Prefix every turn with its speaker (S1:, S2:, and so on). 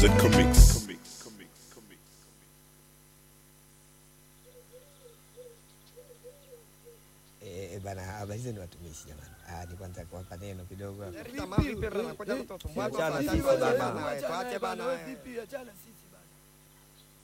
S1: the comics.
S2: Bana habari zenu watumishi jamani. Ni kwanza kuwapa neno kidogo.
S3: Vipi bana, kwa nini mtoto mbona sisi bana? Tuache bana. Vipi achana sisi.